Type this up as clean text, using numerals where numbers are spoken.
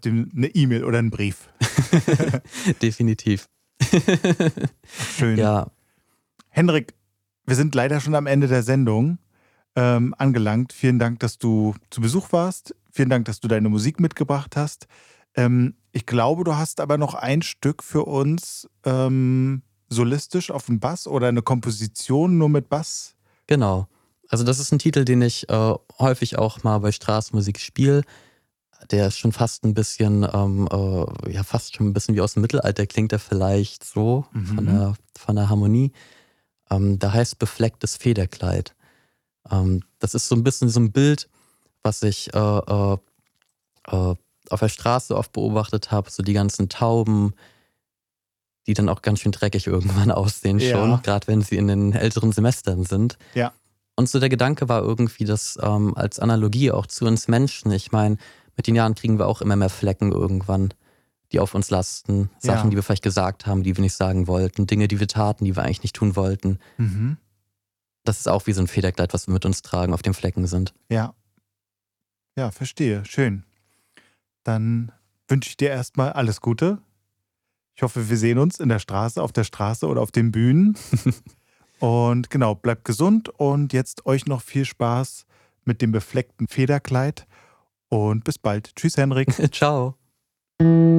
schreibt ihm eine E-Mail oder einen Brief. Definitiv. Schön. Ja. Henrik, wir sind leider schon am Ende der Sendung angelangt. Vielen Dank, dass du zu Besuch warst. Vielen Dank, dass du deine Musik mitgebracht hast. Ich glaube, du hast aber noch ein Stück für uns solistisch auf dem Bass oder eine Komposition nur mit Bass. Genau. Also das ist ein Titel, den ich häufig auch mal bei Straßenmusik spiele. Der ist schon fast ein bisschen, fast schon ein bisschen wie aus dem Mittelalter klingt er vielleicht so von der Harmonie. Da heißt Beflecktes Federkleid. Das ist so ein bisschen so ein Bild, was ich auf der Straße oft beobachtet habe. So die ganzen Tauben, die dann auch ganz schön dreckig irgendwann aussehen schon, gerade wenn sie in den älteren Semestern sind. Ja. Und so der Gedanke war irgendwie, dass als Analogie auch zu uns Menschen, ich meine, mit den Jahren kriegen wir auch immer mehr Flecken irgendwann, die auf uns lasten. Sachen, die wir vielleicht gesagt haben, die wir nicht sagen wollten. Dinge, die wir taten, die wir eigentlich nicht tun wollten. Mhm. Das ist auch wie so ein Federkleid, was wir mit uns tragen, auf dem Flecken sind. Ja. Ja, verstehe. Schön. Dann wünsche ich dir erstmal alles Gute. Ich hoffe, wir sehen uns in der Straße, auf der Straße oder auf den Bühnen. Und genau, bleibt gesund und jetzt euch noch viel Spaß mit dem befleckten Federkleid. Und bis bald. Tschüss, Henrik. Ciao.